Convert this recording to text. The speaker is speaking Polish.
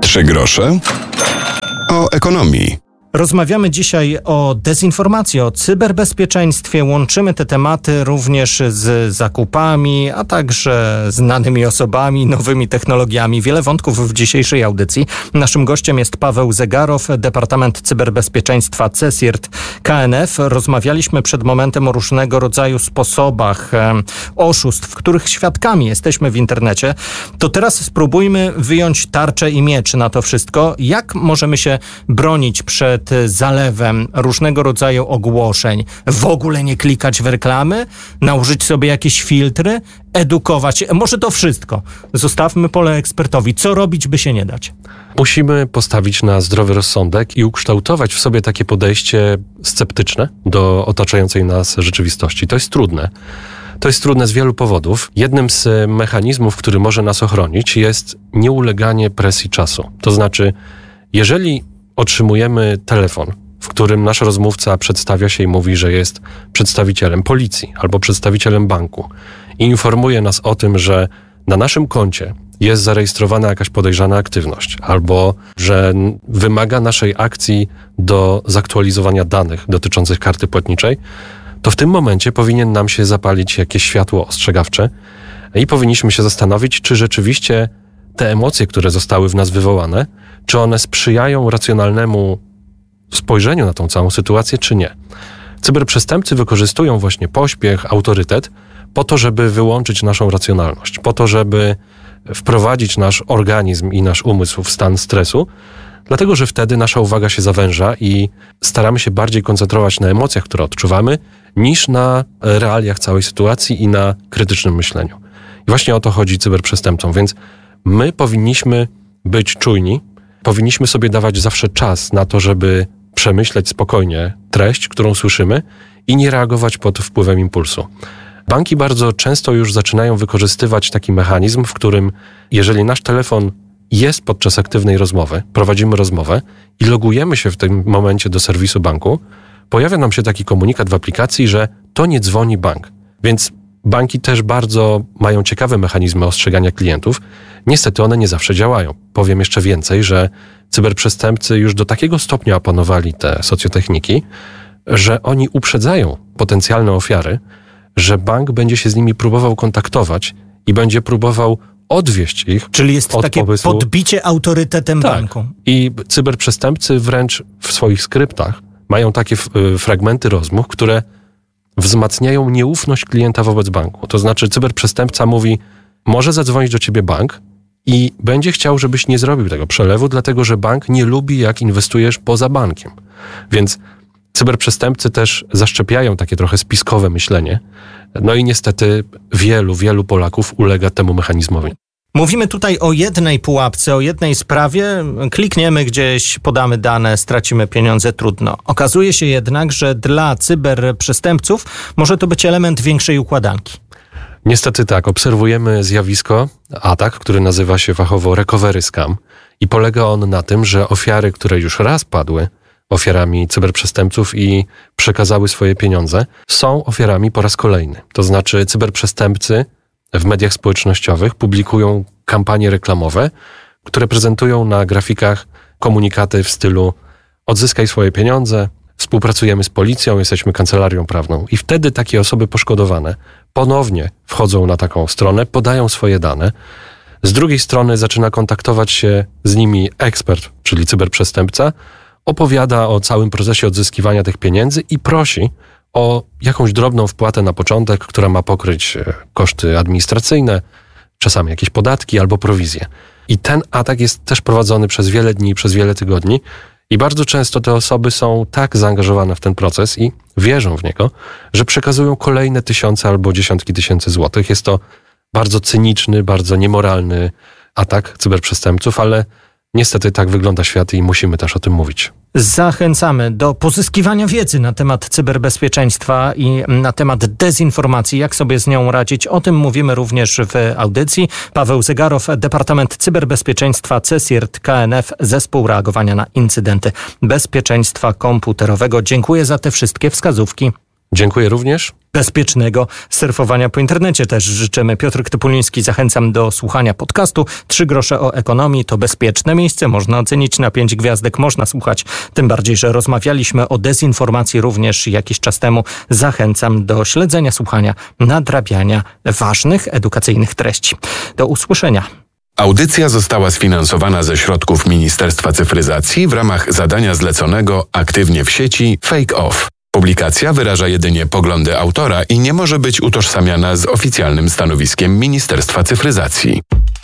3 grosze o ekonomii. Rozmawiamy dzisiaj o dezinformacji, o cyberbezpieczeństwie. Łączymy te tematy również z zakupami, a także znanymi osobami, nowymi technologiami. Wiele wątków w dzisiejszej audycji. Naszym gościem jest Paweł Zegarow, Departament Cyberbezpieczeństwa CSIRT KNF. Rozmawialiśmy przed momentem o różnego rodzaju sposobach oszustw, których świadkami jesteśmy w internecie. To teraz spróbujmy wyjąć tarczę i miecz na to wszystko. Jak możemy się bronić przed zalewem różnego rodzaju ogłoszeń, w ogóle nie klikać w reklamy, nałożyć sobie jakieś filtry, edukować, może to wszystko. Zostawmy pole ekspertowi. Co robić, by się nie dać? Musimy postawić na zdrowy rozsądek i ukształtować w sobie takie podejście sceptyczne do otaczającej nas rzeczywistości. To jest trudne. To jest trudne z wielu powodów. Jednym z mechanizmów, który może nas ochronić, jest nieuleganie presji czasu. To znaczy, jeżeli otrzymujemy telefon, w którym nasz rozmówca przedstawia się i mówi, że jest przedstawicielem policji albo przedstawicielem banku i informuje nas o tym, że na naszym koncie jest zarejestrowana jakaś podejrzana aktywność albo że wymaga naszej akcji do zaktualizowania danych dotyczących karty płatniczej, to w tym momencie powinien nam się zapalić jakieś światło ostrzegawcze i powinniśmy się zastanowić, czy rzeczywiście te emocje, które zostały w nas wywołane, czy one sprzyjają racjonalnemu spojrzeniu na tą całą sytuację, czy nie. Cyberprzestępcy wykorzystują właśnie pośpiech, autorytet po to, żeby wyłączyć naszą racjonalność, po to, żeby wprowadzić nasz organizm i nasz umysł w stan stresu, dlatego że wtedy nasza uwaga się zawęża i staramy się bardziej koncentrować na emocjach, które odczuwamy, niż na realiach całej sytuacji i na krytycznym myśleniu. I właśnie o to chodzi cyberprzestępcom, więc my powinniśmy być czujni, powinniśmy sobie dawać zawsze czas na to, żeby przemyśleć spokojnie treść, którą słyszymy i nie reagować pod wpływem impulsu. Banki bardzo często już zaczynają wykorzystywać taki mechanizm, w którym jeżeli nasz telefon jest podczas aktywnej rozmowy, prowadzimy rozmowę i logujemy się w tym momencie do serwisu banku, pojawia nam się taki komunikat w aplikacji, że to nie dzwoni bank. Więc banki też bardzo mają ciekawe mechanizmy ostrzegania klientów. Niestety one nie zawsze działają. Powiem jeszcze więcej, że cyberprzestępcy już do takiego stopnia opanowali te socjotechniki, że oni uprzedzają potencjalne ofiary, że bank będzie się z nimi próbował kontaktować i będzie próbował odwieść ich. Czyli jest od takie pomysłu. podbicie autorytetem banku. I cyberprzestępcy wręcz w swoich skryptach mają takie fragmenty rozmów, które wzmacniają nieufność klienta wobec banku. To znaczy cyberprzestępca mówi, może zadzwonić do ciebie bank i będzie chciał, żebyś nie zrobił tego przelewu, dlatego że bank nie lubi, jak inwestujesz poza bankiem. Więc cyberprzestępcy też zaszczepiają takie trochę spiskowe myślenie. No i niestety wielu Polaków ulega temu mechanizmowi. Mówimy tutaj o jednej pułapce, o jednej sprawie. Klikniemy gdzieś, podamy dane, stracimy pieniądze, trudno. Okazuje się jednak, że dla cyberprzestępców może to być element większej układanki. Niestety tak, obserwujemy zjawisko, atak, który nazywa się fachowo recovery scam i polega on na tym, że ofiary, które już raz padły ofiarami cyberprzestępców i przekazały swoje pieniądze, są ofiarami po raz kolejny. To znaczy cyberprzestępcy w mediach społecznościowych publikują kampanie reklamowe, które prezentują na grafikach komunikaty w stylu odzyskaj swoje pieniądze, współpracujemy z policją, jesteśmy kancelarią prawną. I wtedy takie osoby poszkodowane ponownie wchodzą na taką stronę, podają swoje dane. Z drugiej strony zaczyna kontaktować się z nimi ekspert, czyli cyberprzestępca, opowiada o całym procesie odzyskiwania tych pieniędzy i prosi o jakąś drobną wpłatę na początek, która ma pokryć koszty administracyjne, czasami jakieś podatki albo prowizje. I ten atak jest też prowadzony przez wiele dni, przez wiele tygodni i bardzo często te osoby są tak zaangażowane w ten proces i wierzą w niego, że przekazują kolejne tysiące albo dziesiątki tysięcy złotych. Jest to bardzo cyniczny, bardzo niemoralny atak cyberprzestępców, ale niestety tak wygląda świat i musimy też o tym mówić. Zachęcamy do pozyskiwania wiedzy na temat cyberbezpieczeństwa i na temat dezinformacji, jak sobie z nią radzić. O tym mówimy również w audycji. Paweł Zegarow, Departament Cyberbezpieczeństwa CSIRT KNF, Zespół Reagowania na Incydenty Bezpieczeństwa Komputerowego. Dziękuję za te wszystkie wskazówki. Dziękuję również. Bezpiecznego surfowania po internecie też życzymy. Piotr Topuliński, zachęcam do słuchania podcastu 3 grosze o ekonomii. To bezpieczne miejsce, można ocenić na 5 gwiazdek, można słuchać. Tym bardziej, że rozmawialiśmy o dezinformacji również jakiś czas temu. Zachęcam do śledzenia, słuchania, nadrabiania ważnych, edukacyjnych treści. Do usłyszenia. Audycja została sfinansowana ze środków Ministerstwa Cyfryzacji w ramach zadania zleconego Aktywnie w sieci Fake Off. Publikacja wyraża jedynie poglądy autora i nie może być utożsamiana z oficjalnym stanowiskiem Ministerstwa Cyfryzacji.